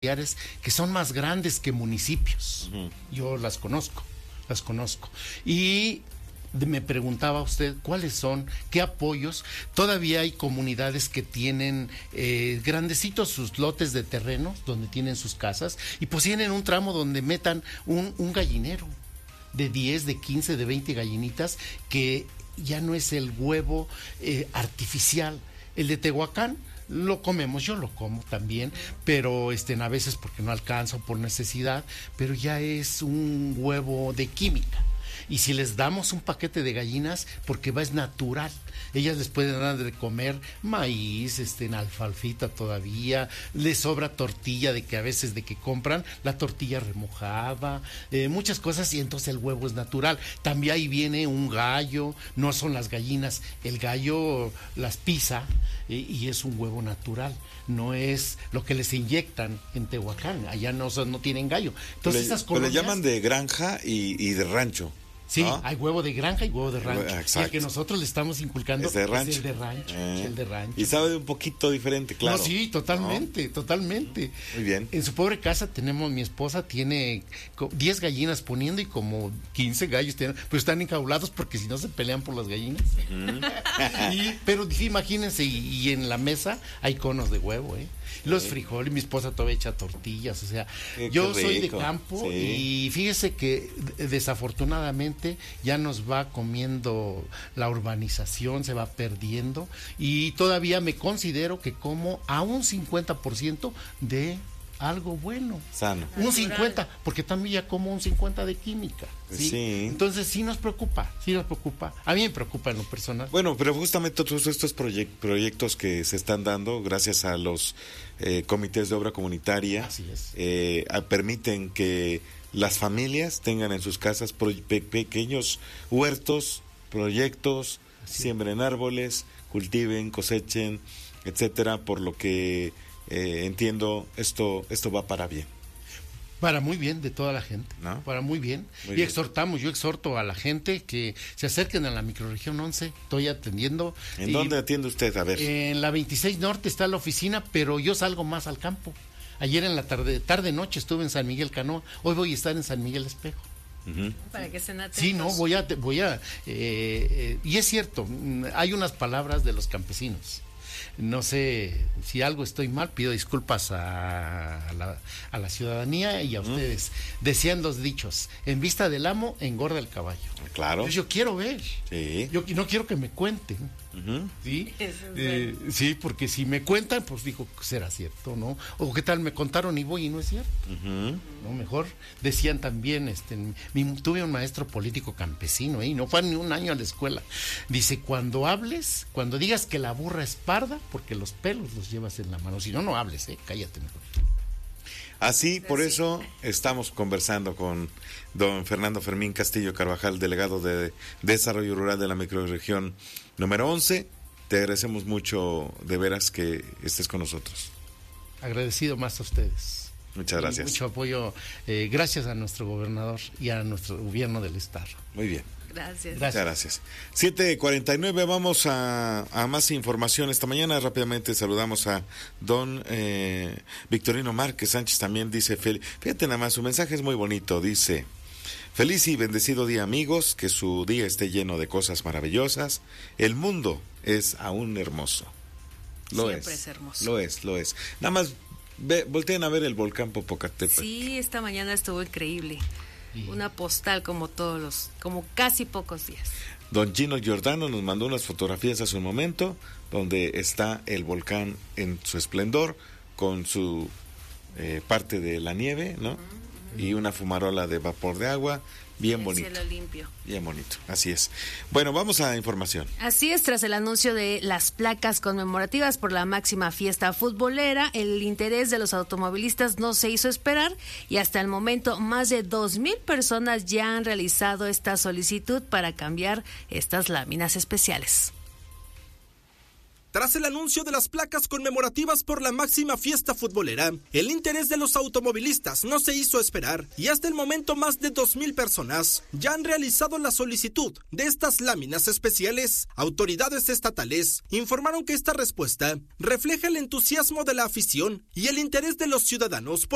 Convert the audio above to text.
familiares que son más grandes que municipios. Yo las conozco. Y me preguntaba usted cuáles son, qué apoyos. Todavía hay comunidades que tienen grandecitos sus lotes de terreno donde tienen sus casas y pues tienen un tramo donde metan un gallinero de 10, de 15, de 20 gallinitas, que ya no es el huevo artificial. El de Tehuacán lo comemos, yo lo como también, pero a veces porque no alcanzo, por necesidad, pero ya es un huevo de química. Y si les damos un paquete de gallinas, porque es natural, ellas les pueden dar de comer maíz, alfalfita todavía, les sobra tortilla de que a veces de que compran, la tortilla remojada, muchas cosas, y entonces el huevo es natural. También ahí viene un gallo, no son las gallinas, el gallo las pisa y es un huevo natural, no es lo que les inyectan en Tehuacán, allá no tienen gallo. Entonces esas colonias, le llaman de granja y de rancho. Sí, ¿no? Hay huevo de granja y huevo de rancho. Exacto. Y el que nosotros le estamos inculcando es el de rancho. Y sabe un poquito diferente, claro. No, sí, totalmente. Muy bien. En su pobre casa mi esposa tiene 10 gallinas poniendo y como 15 gallos, pues están enjaulados porque si no se pelean por las gallinas. Pero imagínense, y en la mesa hay conos de huevo, los frijoles, mi esposa todavía echa tortillas, o sea, yo soy de campo, y fíjese que desafortunadamente ya nos va comiendo la urbanización, se va perdiendo, y todavía me considero que como a un 50% de algo bueno, sano, un 50, porque también ya como un 50 de química. ¿Sí? Entonces sí nos preocupa, a mí me preocupa en lo personal. Bueno, pero justamente todos estos proyectos que se están dando gracias a los comités de obra comunitaria, así es, permiten que las familias tengan en sus casas pequeños huertos, proyectos, siembren árboles, cultiven, cosechen, etcétera, por lo que entiendo, esto va para bien. Para muy bien de toda la gente, ¿no? Para muy bien. Muy y bien. yo exhorto a la gente que se acerquen a la microrregión 11, estoy atendiendo. ¿En dónde atiende usted? A ver. En la 26 Norte está la oficina, pero yo salgo más al campo. Ayer en la tarde-noche estuve en San Miguel Canoa, hoy voy a estar en San Miguel Espejo. Para que estén atentos. Sí, no, voy a y es cierto, hay unas palabras de los campesinos. No sé si algo estoy mal, pido disculpas a la ciudadanía y a ustedes. Decían los dichos: en vista del amo, engorda el caballo. Claro. Entonces yo quiero ver. Sí. Yo no quiero que me cuenten. ¿Sí? Sí, porque si me cuentan, pues digo, será cierto, ¿no? O qué tal me contaron y voy y no es cierto. No, mejor decían también, tuve un maestro político campesino, no fue ni un año a la escuela. Dice, cuando digas que la burra es parda, porque los pelos los llevas en la mano, si no, no hables, cállate mejor. Así, por eso estamos conversando con don Fernando Fermín Castillo Carvajal, delegado de Desarrollo Rural de la microrregión número 11. Te agradecemos mucho, de veras, que estés con nosotros. Agradecido más a ustedes. Muchas gracias. Mucho apoyo, gracias a nuestro gobernador y a nuestro gobierno del estado. Muy bien. Gracias. Muchas gracias. 7:49, vamos a más información esta mañana. Rápidamente saludamos a don Victorino Márquez Sánchez, también dice, fíjate nada más, su mensaje es muy bonito, dice: feliz y bendecido día, amigos, que su día esté lleno de cosas maravillosas, el mundo es aún hermoso. Siempre es hermoso. Lo es. Nada más volteen a ver el volcán Popocatépetl. Sí, esta mañana estuvo increíble. Una postal como casi pocos días. Don Gino Giordano nos mandó unas fotografías hace un momento donde está el volcán en su esplendor con su parte de la nieve, ¿no? Y una fumarola de vapor de agua, bien bonito. Cielo limpio. Bien bonito, así es. Bueno, vamos a información. Así es, tras el anuncio de las placas conmemorativas por la máxima fiesta futbolera, el interés de los automovilistas no se hizo esperar y hasta el momento más de 2,000 personas ya han realizado esta solicitud para cambiar estas láminas especiales. Tras el anuncio de las placas conmemorativas por la máxima fiesta futbolera, el interés de los automovilistas no se hizo esperar y hasta el momento más de 2,000 personas ya han realizado la solicitud de estas láminas especiales. Autoridades estatales informaron que esta respuesta refleja el entusiasmo de la afición y el interés de los ciudadanos por